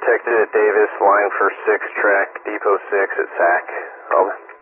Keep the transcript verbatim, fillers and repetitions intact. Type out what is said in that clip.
protected at Davis, line for six, track, depot six at S A C. Over.